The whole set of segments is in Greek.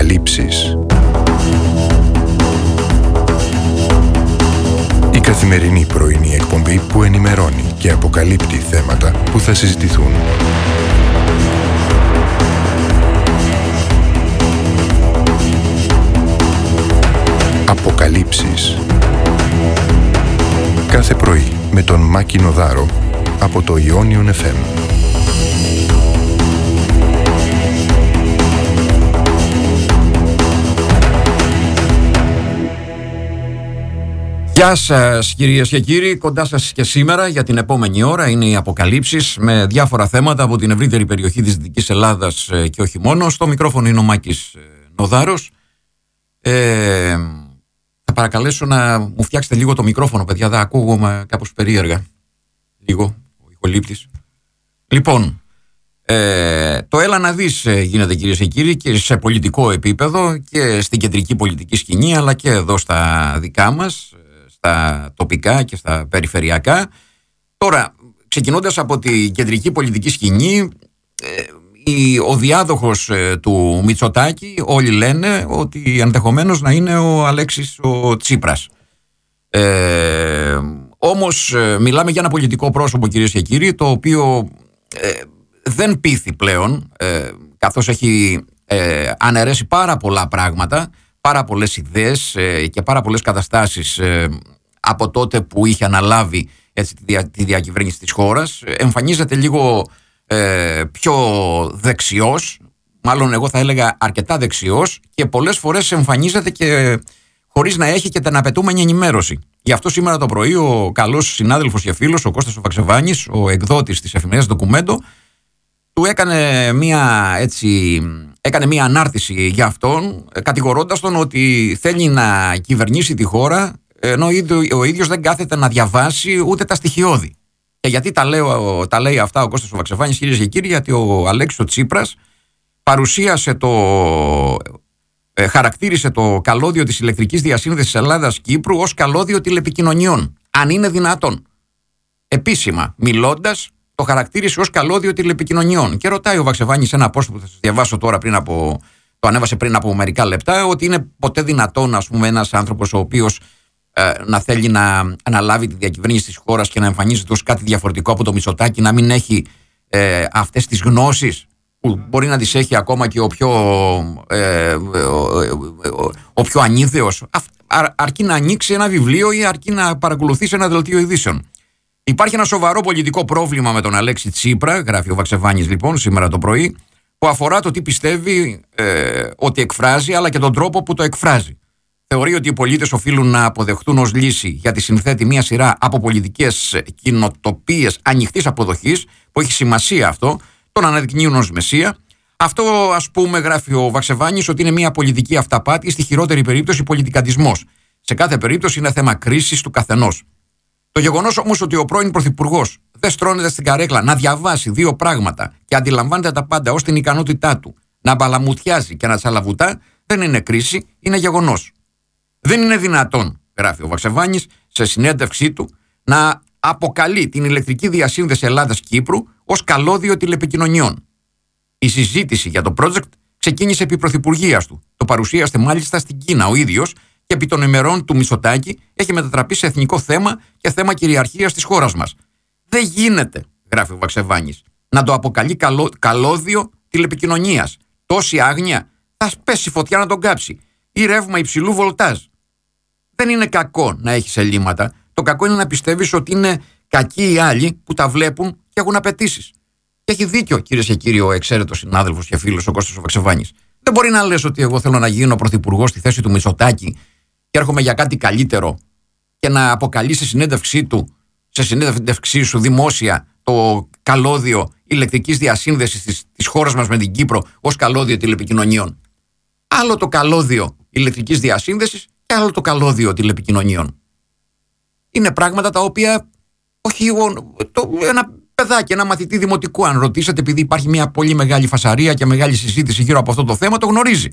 Αποκαλύψεις. Η καθημερινή πρωινή εκπομπή που ενημερώνει και αποκαλύπτει θέματα που θα συζητηθούν. Αποκαλύψεις. Κάθε πρωί με τον Μάκη Νοδάρο από το Ionion FM. Γεια σας κυρίες και κύριοι, κοντά σας και σήμερα για την επόμενη ώρα είναι οι αποκαλύψεις με διάφορα θέματα από την ευρύτερη περιοχή της Δυτικής Ελλάδας και όχι μόνο. Στο μικρόφωνο είναι ο Μάκης Νοδάρος. Θα παρακαλέσω να μου φτιάξετε λίγο το μικρόφωνο, παιδιά, δεν ακούγομαι κάπως περίεργα. Λίγο, ο ηχολήπτης. Λοιπόν, το έλα να δεις γίνεται κυρίες και κύριοι και σε πολιτικό επίπεδο και στην κεντρική πολιτική σκηνή, αλλά και εδώ στα δικά μας, στα τοπικά και στα περιφερειακά. Τώρα, ξεκινώντας από την κεντρική πολιτική σκηνή, ο διάδοχος του Μητσοτάκη, όλοι λένε ότι ενδεχομένως να είναι ο Αλέξης ο Τσίπρας. Όμως μιλάμε για ένα πολιτικό πρόσωπο, κυρίες και κύριοι, το οποίο δεν πείθει πλέον, καθώς έχει αναιρέσει πάρα πολλά πράγματα, πάρα πολλές ιδέες και πάρα πολλές καταστάσεις από τότε που είχε αναλάβει έτσι, τη διακυβέρνηση της χώρας. Εμφανίζεται λίγο πιο δεξιός, μάλλον εγώ θα έλεγα αρκετά δεξιός, και πολλές φορές εμφανίζεται και χωρίς να έχει και την απαιτούμενη ενημέρωση. Γι' αυτό σήμερα το πρωί ο καλός συνάδελφος και φίλος, ο Κώστας ο Βαξεβάνης, ο εκδότης της εφημερίδας Ντοκουμέντο, του έκανε μία ανάρτηση για αυτόν, κατηγορώντας τον ότι θέλει να κυβερνήσει τη χώρα, ενώ ο ίδιος δεν κάθεται να διαβάσει ούτε τα στοιχειώδη. Και γιατί τα λέει αυτά ο Κώστας ο Βαξεβάνης, κυρίες και κύριοι? Γιατί ο Αλέξης ο Τσίπρας χαρακτήρισε το καλώδιο της ηλεκτρικής διασύνδεσης Ελλάδας-Κύπρου ως καλώδιο τηλεπικοινωνιών. Αν είναι δυνατόν. Επίσημα, μιλώντας, το χαρακτήρισε ως καλώδιο τηλεπικοινωνιών. Και ρωτάει ο Βαξεβάνης ένα post που θα σας διαβάσω τώρα, το ανέβασε πριν από μερικά λεπτά, ότι είναι ποτέ δυνατόν, ας πούμε, ένας άνθρωπος ο οποίος να θέλει να αναλάβει τη διακυβέρνηση της χώρας και να εμφανίζεται ως κάτι διαφορετικό από το Μητσοτάκη, να μην έχει αυτές τις γνώσεις που μπορεί να τις έχει ακόμα και ο πιο ανίδεος, αρκεί να ανοίξει ένα βιβλίο ή αρκεί να παρακολουθήσει ένα δελτίο ειδήσεων. Υπάρχει ένα σοβαρό πολιτικό πρόβλημα με τον Αλέξη Τσίπρα, γράφει ο Βαξεβάνης λοιπόν σήμερα το πρωί, που αφορά το τι πιστεύει ότι εκφράζει, αλλά και τον τρόπο που το εκφράζει. Θεωρεί ότι οι πολίτες οφείλουν να αποδεχτούν ως λύση, γιατί συνθέτει μια σειρά από πολιτικές κοινοτοπίες ανοιχτής αποδοχής, που έχει σημασία αυτό, τον αναδεικνύουν ως μεσία. Αυτό, ας πούμε, γράφει ο Βαξεβάνης, ότι είναι μια πολιτική αυταπάτη, στη χειρότερη περίπτωση πολιτικαντισμός. Σε κάθε περίπτωση είναι θέμα κρίσης του καθενός. Το γεγονός όμως ότι ο πρώην πρωθυπουργός δεν στρώνεται στην καρέκλα να διαβάσει δύο πράγματα και αντιλαμβάνεται τα πάντα ως την ικανότητά του να μπαλαμουτιάζει και να τσαλαβουτά, δεν είναι κρίση, είναι γεγονός. Δεν είναι δυνατόν, γράφει ο Βαξεβάνης σε συνέντευξή του, να αποκαλεί την ηλεκτρική διασύνδεση Ελλάδας-Κύπρου ως καλώδιο τηλεπικοινωνιών. Η συζήτηση για το project ξεκίνησε επί πρωθυπουργίας του. Το παρουσίασε μάλιστα στην Κίνα ο ίδιος και επί των ημερών του Μητσοτάκη έχει μετατραπεί σε εθνικό θέμα και θέμα κυριαρχίας της χώρας μας. Δεν γίνεται, γράφει ο Βαξεβάνης, να το αποκαλεί καλώδιο τηλεπικοινωνίας. Τόση άγνοια, θα πέσει φωτιά να τον κάψει. Ή ρεύμα υψηλού βολτάζ. Δεν είναι κακό να έχεις ελλείμματα. Το κακό είναι να πιστεύεις ότι είναι κακοί οι άλλοι που τα βλέπουν και έχουν απαιτήσεις. Και έχει δίκιο, κυρίες και κύριοι, ο εξαίρετος συνάδελφος και φίλος ο Κώστας ο Βαξεβάνης. Δεν μπορεί να λες ότι εγώ θέλω να γίνω πρωθυπουργός στη θέση του Μητσοτάκη και έρχομαι για κάτι καλύτερο και να αποκαλεί σε συνέντευξή σου δημόσια το καλώδιο ηλεκτρικής διασύνδεσης της χώρας μας με την Κύπρο ως καλώδιο τηλεπικοινωνιών. Άλλο το καλώδιο ηλεκτρικής διασύνδεσης και άλλο το καλώδιο τηλεπικοινωνιών. Είναι πράγματα τα οποία ένα παιδάκι, ένα μαθητή δημοτικού, αν ρωτήσετε, επειδή υπάρχει μια πολύ μεγάλη φασαρία και μεγάλη συζήτηση γύρω από αυτό το θέμα, το γνωρίζει.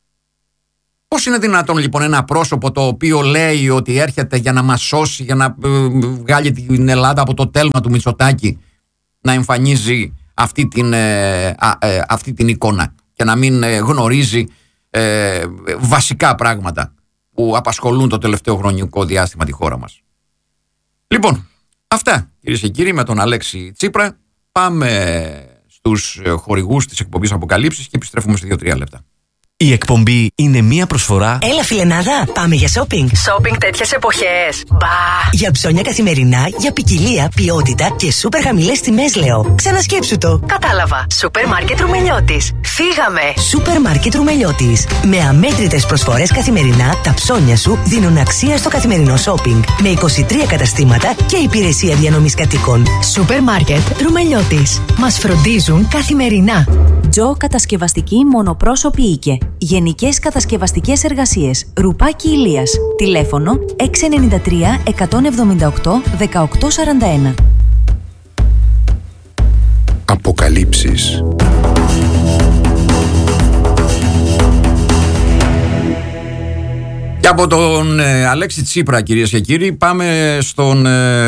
Πώς είναι δυνατόν λοιπόν ένα πρόσωπο το οποίο λέει ότι έρχεται για να μας σώσει, για να βγάλει την Ελλάδα από το τέλμα του Μητσοτάκη, να εμφανίζει αυτή την εικόνα και να μην γνωρίζει βασικά πράγματα που απασχολούν το τελευταίο χρονικό διάστημα τη χώρα μας. Λοιπόν, αυτά κυρίες και κύριοι με τον Αλέξη Τσίπρα. Πάμε στους χορηγούς της εκπομπής Αποκαλύψεις και επιστρέφουμε σε 2-3 λεπτά. Η εκπομπή είναι μία προσφορά. Έλα φιλενάδα, πάμε για shopping. Shopping τέτοιες εποχές. Μπα! Για ψώνια καθημερινά, για ποικιλία, ποιότητα και σούπερ χαμηλές τιμές λέω. Ξανασκέψου το. Κατάλαβα. Σούπερ μάρκετ Ρουμελιώτης. Φύγαμε. Σούπερ μάρκετ Ρουμελιώτης. Με αμέτρητες προσφορές καθημερινά, τα ψώνια σου δίνουν αξία στο καθημερινό shopping. Με 23 καταστήματα και υπηρεσία διανομής κατοίκων. Σούπερ μάρκετ Ρουμελιώτης. Μας φροντίζουν καθημερινά. Τζο Κατασκευαστική Μονοπρόσωπη Οίκε. Γενικές κατασκευαστικές εργασίες. Ρουπάκι Ηλίας. Τηλέφωνο 693 178 1841. Αποκαλύψεις. Και από τον Αλέξη Τσίπρα, κυρίες και κύριοι, πάμε στον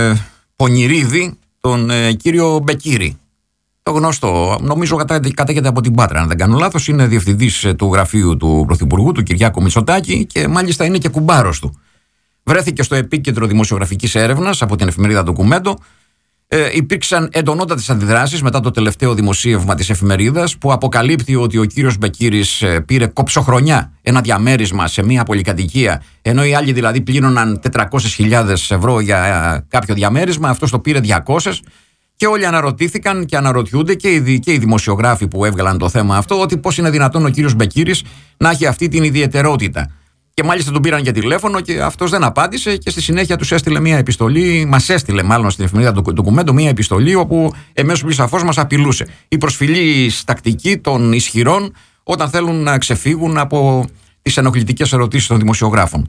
Πονηρίδη, τον κύριο Μπεκύρη. Το γνωστό, νομίζω κατάγεται από την Πάτρα, αν δεν κάνω λάθος, είναι διευθυντής του γραφείου του Πρωθυπουργού, του Κυριάκου Μητσοτάκη, και μάλιστα είναι και κουμπάρος του. Βρέθηκε στο επίκεντρο δημοσιογραφικής έρευνας από την εφημερίδα Ντοκουμέντο. Υπήρξαν εντονότατες αντιδράσεις μετά το τελευταίο δημοσίευμα της εφημερίδας, που αποκαλύπτει ότι ο κύριος Μπεκύρης πήρε κοψοχρονιά ένα διαμέρισμα σε μια πολυκατοικία, ενώ οι άλλοι δηλαδή πλήρωναν 400.000 ευρώ για κάποιο διαμέρισμα, αυτός το πήρε 200. Και όλοι αναρωτήθηκαν και αναρωτιούνται και οι δημοσιογράφοι που έβγαλαν το θέμα αυτό, ότι πώς είναι δυνατόν ο κύριος Μπεκύρης να έχει αυτή την ιδιαιτερότητα. Και μάλιστα τον πήραν για τηλέφωνο και αυτός δεν απάντησε, και στη συνέχεια τους έστειλε μια επιστολή, μας έστειλε μάλλον στην εφημερίδα του Ντοκουμέντο μια επιστολή, όπου εμέσως σαφώς μας απειλούσε. Η προσφυλής τακτική των ισχυρών όταν θέλουν να ξεφύγουν από τις ενοχλητικές ερωτήσεις των δημοσιογράφων.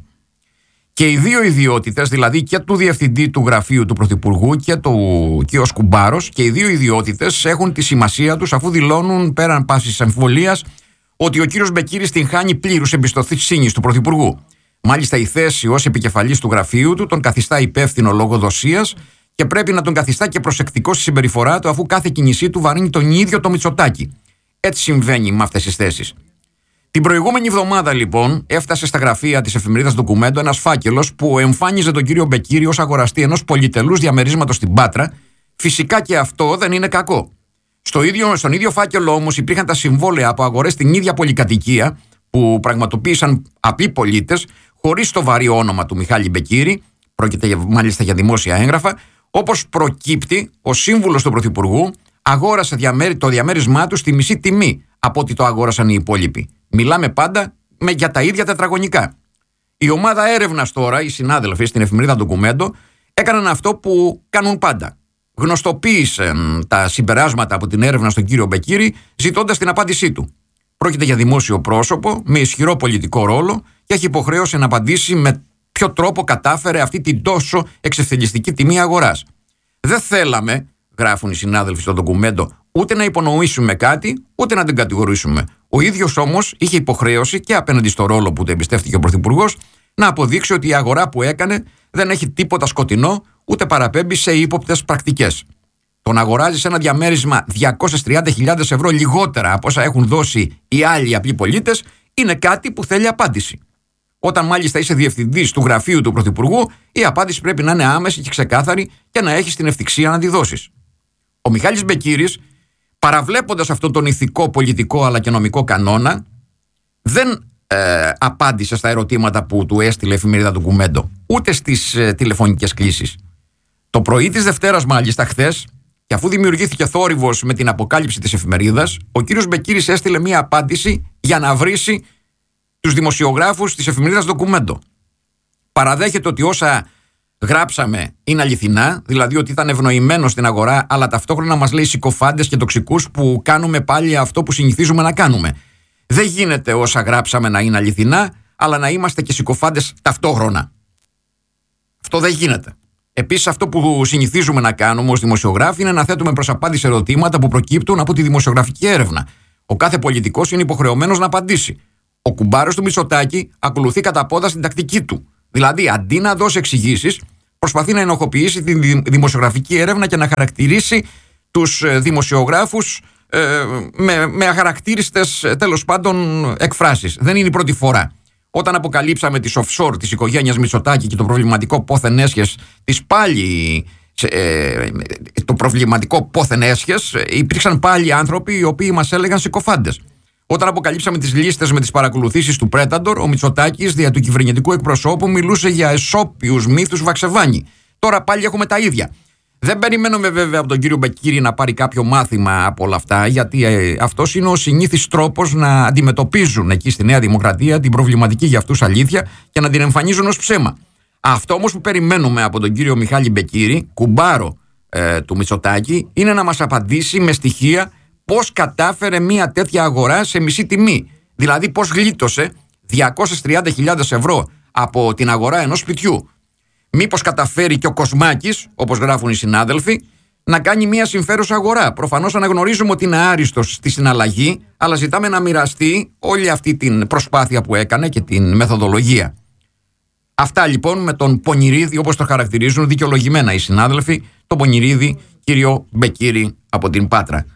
Και οι δύο ιδιότητες, δηλαδή και του διευθυντή του γραφείου του Πρωθυπουργού και ο Σκουμπάρος, και οι δύο ιδιότητες έχουν τη σημασία τους, αφού δηλώνουν πέραν πάσης αμφιβολίας ότι ο κύριος Μπεκύρης την χάνει πλήρους εμπιστοσύνης του Πρωθυπουργού. Μάλιστα, η θέση ως επικεφαλής του γραφείου του τον καθιστά υπεύθυνο λογοδοσίας και πρέπει να τον καθιστά και προσεκτικό στη συμπεριφορά του, αφού κάθε κίνησή του βαρύνει τον ίδιο το Μητσοτάκη. Έτσι συμβαίνει με αυτές τις θέσεις. Την προηγούμενη εβδομάδα, λοιπόν, έφτασε στα γραφεία της εφημερίδας Ντοκουμέντο ένας φάκελος που εμφάνιζε τον κύριο Μπεκύρη ως αγοραστή ενός πολυτελούς διαμερίσματος στην Πάτρα. Φυσικά και αυτό δεν είναι κακό. Στον ίδιο φάκελο όμως υπήρχαν τα συμβόλαια από αγορές στην ίδια πολυκατοικία που πραγματοποίησαν απλοί πολίτες, χωρίς το βαρύ όνομα του Μιχάλη Μπεκύρη. Πρόκειται μάλιστα για δημόσια έγγραφα. Όπως προκύπτει, ο σύμβουλος του Πρωθυπουργού αγόρασε το διαμέρισμά του στη μισή τιμή από ό,τι το αγόρασαν οι υπόλοιποι. Μιλάμε πάντα για τα ίδια τετραγωνικά. Η ομάδα έρευνας τώρα, οι συνάδελφοι στην εφημερίδα Ντοκουμέντο, έκαναν αυτό που κάνουν πάντα. Γνωστοποίησαν τα συμπεράσματα από την έρευνα στον κύριο Μπεκύρη, ζητώντας την απάντησή του. Πρόκειται για δημόσιο πρόσωπο με ισχυρό πολιτικό ρόλο και έχει υποχρέωση να απαντήσει με ποιο τρόπο κατάφερε αυτή την τόσο εξευθελιστική τιμή αγοράς. Δεν θέλαμε, γράφουν οι συνάδελφοι στο Ντοκουμέντο, ούτε να υπονοήσουμε κάτι, ούτε να την κατηγορήσουμε. Ο ίδιος όμως είχε υποχρέωση και απέναντι στο ρόλο που του εμπιστεύτηκε ο Πρωθυπουργός να αποδείξει ότι η αγορά που έκανε δεν έχει τίποτα σκοτεινό, ούτε παραπέμπει σε ύποπτες πρακτικές. Το να αγοράζει ένα διαμέρισμα 230.000 ευρώ λιγότερα από όσα έχουν δώσει οι άλλοι απλοί πολίτες είναι κάτι που θέλει απάντηση. Όταν μάλιστα είσαι διευθυντής του γραφείου του Πρωθυπουργού, η απάντηση πρέπει να είναι άμεση και ξεκάθαρη και να έχεις την ευθυξία να τη δώσεις. Ο Μιχάλης Μπεκύρης, παραβλέποντας αυτόν τον ηθικό, πολιτικό αλλά και νομικό κανόνα, δεν απάντησε στα ερωτήματα που του έστειλε η εφημερίδα Ντοκουμέντο, ούτε στις τηλεφωνικές κλήσεις. Το πρωί της Δευτέρας, μάλιστα χθες, και αφού δημιουργήθηκε θόρυβος με την αποκάλυψη της εφημερίδας, ο κύριος Μπεκύρης έστειλε μία απάντηση για να βρίσει τους δημοσιογράφους της εφημερίδας Ντοκουμέντο. Παραδέχεται ότι όσα γράψαμε είναι αληθινά, δηλαδή ότι ήταν ευνοημένο στην αγορά, αλλά ταυτόχρονα μας λέει συκοφάντες και τοξικούς που κάνουμε πάλι αυτό που συνηθίζουμε να κάνουμε. Δεν γίνεται όσα γράψαμε να είναι αληθινά, αλλά να είμαστε και συκοφάντες ταυτόχρονα. Αυτό δεν γίνεται. Επίσης, αυτό που συνηθίζουμε να κάνουμε ως δημοσιογράφοι είναι να θέτουμε προς απάντηση ερωτήματα που προκύπτουν από τη δημοσιογραφική έρευνα. Ο κάθε πολιτικός είναι υποχρεωμένος να απαντήσει. Ο κουμπάρος του Μητσοτάκη ακολουθεί κατά πόδα στην τακτική του. Δηλαδή, αντί να δώσει εξηγήσεις, προσπαθεί να ενοχοποιήσει τη δημοσιογραφική έρευνα και να χαρακτηρίσει τους δημοσιογράφους με αχαρακτήριστες τέλος πάντων εκφράσεις. Δεν είναι η πρώτη φορά. Όταν αποκαλύψαμε τις offshore της οικογένειας Μητσοτάκη και το προβληματικό πόθεν έσχες της πάλι, το προβληματικό πόθεν έσχες, υπήρξαν πάλι άνθρωποι οι οποίοι μας έλεγαν συκοφάντες. Όταν αποκαλύψαμε τις λίστες με τις παρακολουθήσεις του Πρέταντορ, ο Μητσοτάκης δια του κυβερνητικού εκπροσώπου μιλούσε για εσώπιους μύθους Βαξεβάνη. Τώρα πάλι έχουμε τα ίδια. Δεν περιμένουμε βέβαια από τον κύριο Μπεκύρη να πάρει κάποιο μάθημα από όλα αυτά, γιατί αυτός είναι ο συνήθις τρόπος να αντιμετωπίζουν εκεί στη Νέα Δημοκρατία την προβληματική για αυτούς αλήθεια και να την εμφανίζουν ως ψέμα. Αυτό όμως που περιμένουμε από τον κύριο Μιχάλη Μπεκύρη, κουμπάρο του Μητσοτάκη, είναι να μας απαντήσει με στοιχεία πώς κατάφερε μια τέτοια αγορά σε μισή τιμή. Δηλαδή πώς γλίτωσε 230.000 ευρώ από την αγορά ενός σπιτιού. Μήπως καταφέρει και ο Κοσμάκης, όπως γράφουν οι συνάδελφοι, να κάνει μια συμφέρουσα αγορά. Προφανώς αναγνωρίζουμε ότι είναι άριστος στη συναλλαγή, αλλά ζητάμε να μοιραστεί όλη αυτή την προσπάθεια που έκανε και την μεθοδολογία. Αυτά λοιπόν με τον Πονηρίδη, όπως το χαρακτηρίζουν δικαιολογημένα οι συνάδελφοι, τον Πονηρίδη κύριο Μπεκύρη από την Πάτρα.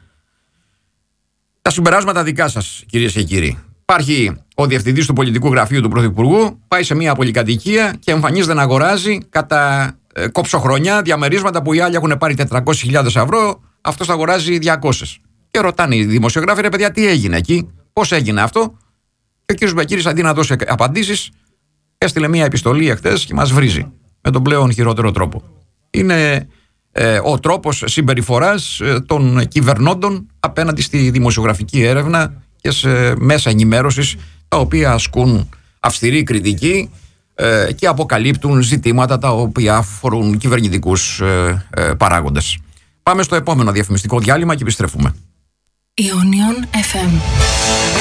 Τα συμπεράσματα δικά σας, κυρίες και κύριοι. Υπάρχει ο διευθυντής του πολιτικού γραφείου του Πρωθυπουργού, πάει σε μια πολυκατοικία και εμφανίζεται να αγοράζει κατά κόψοχρονιά διαμερίσματα που οι άλλοι έχουν πάρει 400.000 ευρώ, αυτός αγοράζει 200. Και ρωτάνε οι δημοσιογράφοι, ρε παιδιά, τι έγινε εκεί, πώς έγινε αυτό. Και ο κύριος Μπεκύρης, αντί να δώσει απαντήσεις, έστειλε μια επιστολή εχθές και μας βρίζει με τον πλέον χειρότερο τρόπο. Είναι ο τρόπος συμπεριφοράς των κυβερνώντων απέναντι στη δημοσιογραφική έρευνα και σε μέσα ενημέρωσης τα οποία ασκούν αυστηρή κριτική και αποκαλύπτουν ζητήματα τα οποία αφορούν κυβερνητικούς παράγοντες. Πάμε στο επόμενο διαφημιστικό διάλειμμα και επιστρέφουμε. Ionion FM.